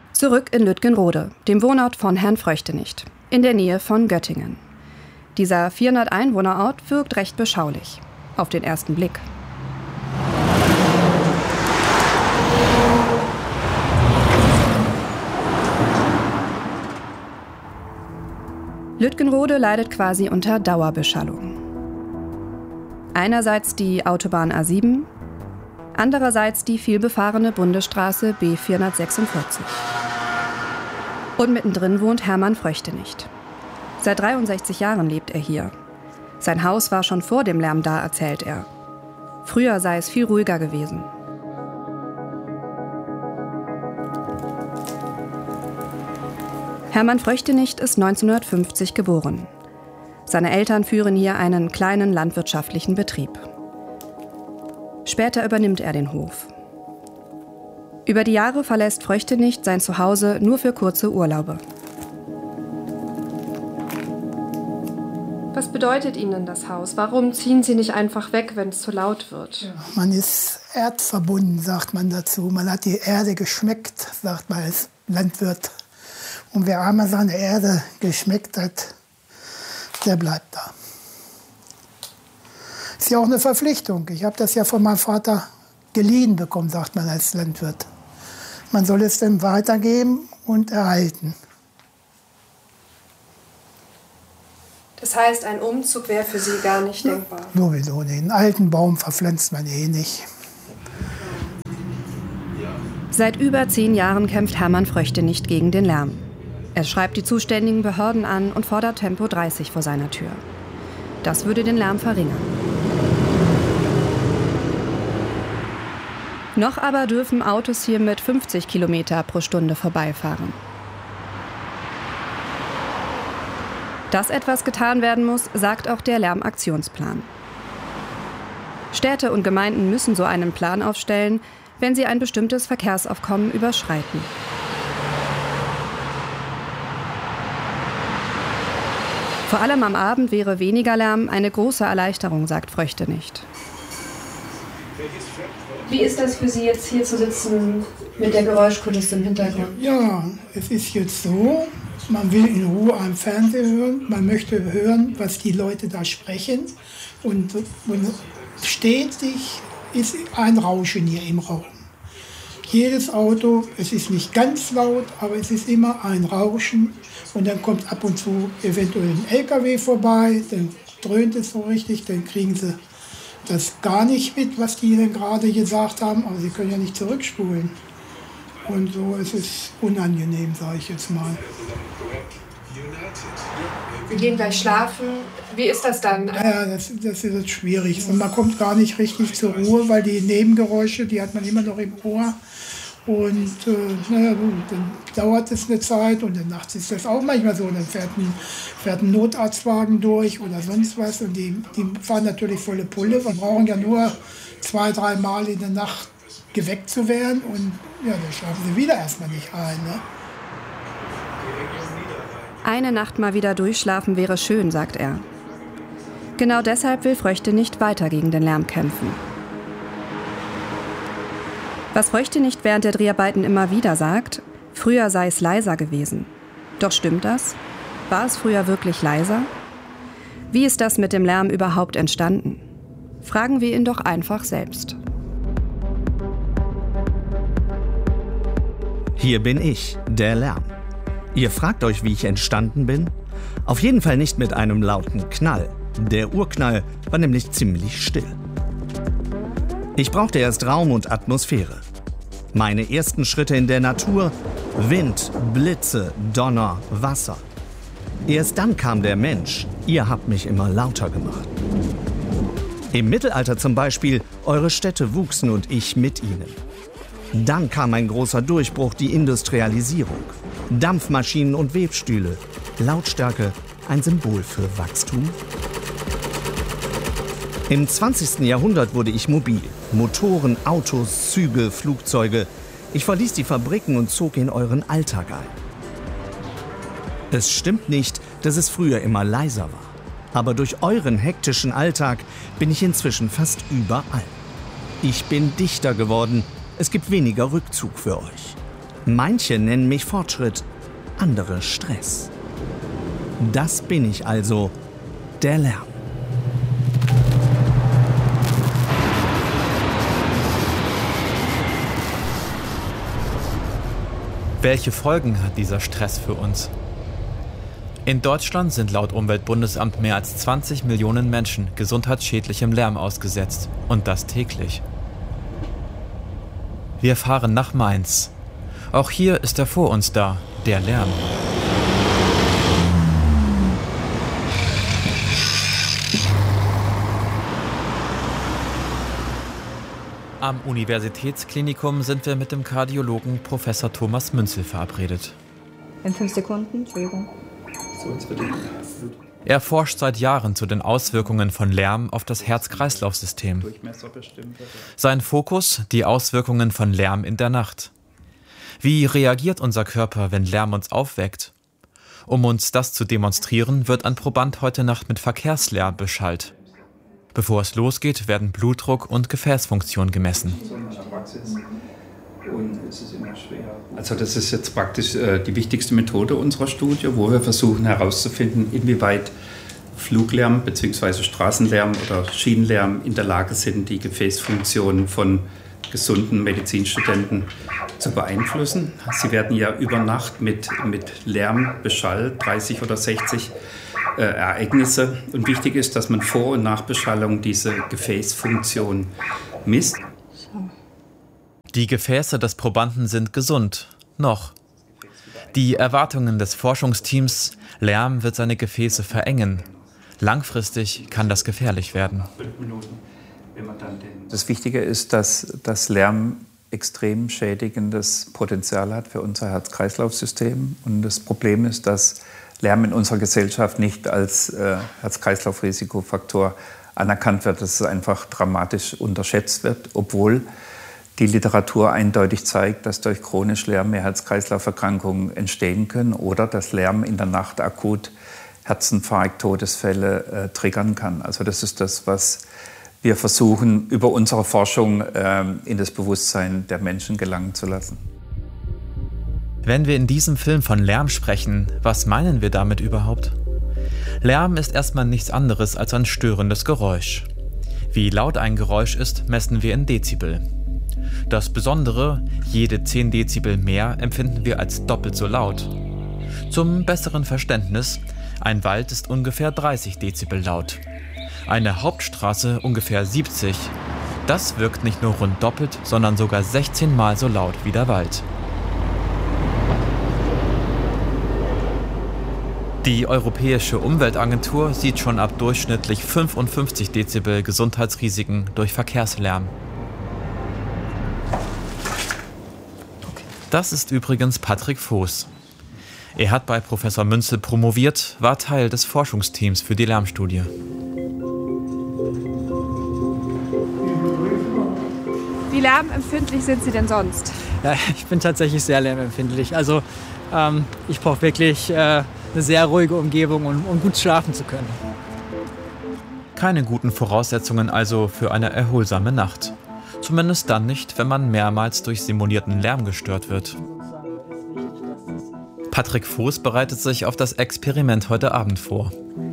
Zurück in Lütgenrode, dem Wohnort von Herrn Fröchtenicht, in der Nähe von Göttingen. Dieser 400-Einwohner-Ort wirkt recht beschaulich, auf den ersten Blick. Lütgenrode leidet quasi unter Dauerbeschallung. Einerseits die Autobahn A7, andererseits die vielbefahrene Bundesstraße B446. Und mittendrin wohnt Hermann Fröchtenicht. Seit 63 Jahren lebt er hier. Sein Haus war schon vor dem Lärm da, erzählt er. Früher sei es viel ruhiger gewesen. Hermann Fröchtenicht ist 1950 geboren. Seine Eltern führen hier einen kleinen landwirtschaftlichen Betrieb. Später übernimmt er den Hof. Über die Jahre verlässt Fröchtenicht sein Zuhause nur für kurze Urlaube. Was bedeutet Ihnen das Haus? Warum ziehen Sie nicht einfach weg, wenn es zu laut wird? Ja, man ist erdverbunden, sagt man dazu. Man hat die Erde geschmeckt, sagt man als Landwirt. Und wer einmal seine Erde geschmeckt hat, der bleibt da. Ist ja auch eine Verpflichtung. Ich habe das ja von meinem Vater geliehen bekommen, sagt man als Landwirt. Man soll es dann weitergeben und erhalten. Das heißt, ein Umzug wäre für Sie gar nicht denkbar? Sowieso nicht. Einen alten Baum verpflanzt man eh nicht. Seit über 10 Jahren kämpft Hermann Fröchtenicht gegen den Lärm. Er schreibt die zuständigen Behörden an und fordert Tempo 30 vor seiner Tür. Das würde den Lärm verringern. Noch aber dürfen Autos hier mit 50 Kilometer pro Stunde vorbeifahren. Dass etwas getan werden muss, sagt auch der Lärmaktionsplan. Städte und Gemeinden müssen so einen Plan aufstellen, wenn sie ein bestimmtes Verkehrsaufkommen überschreiten. Vor allem am Abend wäre weniger Lärm eine große Erleichterung, sagt Fröchtenicht. Wie ist das für Sie, jetzt hier zu sitzen mit der Geräuschkulisse im Hintergrund? Ja, es ist jetzt so, man will in Ruhe am Fernsehen hören, man möchte hören, was die Leute da sprechen. Und stetig ist ein Rauschen hier im Raum. Jedes Auto, es ist nicht ganz laut, aber es ist immer ein Rauschen. Und dann kommt ab und zu eventuell ein LKW vorbei, dann dröhnt es so richtig, dann kriegen sie das gar nicht mit, was die denn gerade gesagt haben. Aber sie können ja nicht zurückspulen. Und so ist es unangenehm, sage ich jetzt mal. Sie gehen gleich schlafen. Wie ist das dann? Ja, das ist jetzt schwierig. Und man kommt gar nicht richtig zur Ruhe, weil die Nebengeräusche, die hat man immer noch im Ohr. Und dann dauert es eine Zeit und dann nachts ist das auch manchmal so. Dann fährt ein Notarztwagen durch oder sonst was und die fahren natürlich volle Pulle. Wir brauchen ja nur 2-3 Mal in der Nacht geweckt zu werden und ja, dann schlafen sie wieder erstmal nicht ein. Ne? Eine Nacht mal wieder durchschlafen wäre schön, sagt er. Genau deshalb will Fröchtenicht weiter gegen den Lärm kämpfen. Was Fröchtenicht während der Dreharbeiten immer wieder sagt, früher sei es leiser gewesen. Doch stimmt das? War es früher wirklich leiser? Wie ist das mit dem Lärm überhaupt entstanden? Fragen wir ihn doch einfach selbst. Hier bin ich, der Lärm. Ihr fragt euch, wie ich entstanden bin? Auf jeden Fall nicht mit einem lauten Knall. Der Urknall war nämlich ziemlich still. Ich brauchte erst Raum und Atmosphäre. Meine ersten Schritte in der Natur: Wind, Blitze, Donner, Wasser. Erst dann kam der Mensch. Ihr habt mich immer lauter gemacht. Im Mittelalter zum Beispiel, eure Städte wuchsen und ich mit ihnen. Dann kam ein großer Durchbruch, die Industrialisierung. Dampfmaschinen und Webstühle. Lautstärke, ein Symbol für Wachstum. Im 20. Jahrhundert wurde ich mobil. Motoren, Autos, Züge, Flugzeuge. Ich verließ die Fabriken und zog in euren Alltag ein. Es stimmt nicht, dass es früher immer leiser war. Aber durch euren hektischen Alltag bin ich inzwischen fast überall. Ich bin dichter geworden. Es gibt weniger Rückzug für euch. Manche nennen mich Fortschritt, andere Stress. Das bin ich also, der Lärm. Welche Folgen hat dieser Stress für uns? In Deutschland sind laut Umweltbundesamt mehr als 20 Millionen Menschen gesundheitsschädlichem Lärm ausgesetzt. Und das täglich. Wir fahren nach Mainz. Auch hier ist er vor uns da, der Lärm. Am Universitätsklinikum sind wir mit dem Kardiologen Professor Thomas Münzel verabredet. In 5 Sekunden, Entschuldigung. Er forscht seit Jahren zu den Auswirkungen von Lärm auf das Herz-Kreislauf-System. Sein Fokus: die Auswirkungen von Lärm in der Nacht. Wie reagiert unser Körper, wenn Lärm uns aufweckt? Um uns das zu demonstrieren, wird ein Proband heute Nacht mit Verkehrslärm beschallt. Bevor es losgeht, werden Blutdruck und Gefäßfunktion gemessen. Also das ist jetzt praktisch die wichtigste Methode unserer Studie, wo wir versuchen herauszufinden, inwieweit Fluglärm bzw. Straßenlärm oder Schienenlärm in der Lage sind, die Gefäßfunktion von gesunden Medizinstudenten zu beeinflussen. Sie werden ja über Nacht mit Lärm beschallt, 30 oder 60 Ereignisse. Und wichtig ist, dass man Vor- und Nachbeschallung diese Gefäßfunktion misst. Die Gefäße des Probanden sind gesund. Noch. Die Erwartungen des Forschungsteams: Lärm wird seine Gefäße verengen. Langfristig kann das gefährlich werden. Das Wichtige ist, dass Lärm extrem schädigendes Potenzial hat für unser Herz-Kreislauf-System. Und das Problem ist, dass Lärm in unserer Gesellschaft nicht als Herz-Kreislauf-Risikofaktor anerkannt wird, dass es einfach dramatisch unterschätzt wird, obwohl die Literatur eindeutig zeigt, dass durch chronisch Lärm mehr Herz-Kreislauf-Erkrankungen entstehen können oder dass Lärm in der Nacht akut Herzinfarkt, Todesfälle triggern kann. Also das ist das, was wir versuchen, über unsere Forschung in das Bewusstsein der Menschen gelangen zu lassen. Wenn wir in diesem Film von Lärm sprechen, was meinen wir damit überhaupt? Lärm ist erstmal nichts anderes als ein störendes Geräusch. Wie laut ein Geräusch ist, messen wir in Dezibel. Das Besondere: jede 10 Dezibel mehr empfinden wir als doppelt so laut. Zum besseren Verständnis: ein Wald ist ungefähr 30 Dezibel laut. Eine Hauptstraße ungefähr 70. Das wirkt nicht nur rund doppelt, sondern sogar 16 Mal so laut wie der Wald. Die Europäische Umweltagentur sieht schon ab durchschnittlich 55 Dezibel Gesundheitsrisiken durch Verkehrslärm. Das ist übrigens Patrick Voß. Er hat bei Professor Münzel promoviert, war Teil des Forschungsteams für die Lärmstudie. Wie lärmempfindlich sind Sie denn sonst? Ja, ich bin tatsächlich sehr lärmempfindlich. Also ich brauche wirklich eine sehr ruhige Umgebung, um gut schlafen zu können. Keine guten Voraussetzungen also für eine erholsame Nacht. Zumindest dann nicht, wenn man mehrmals durch simulierten Lärm gestört wird. Patrick Voß bereitet sich auf das Experiment heute Abend vor.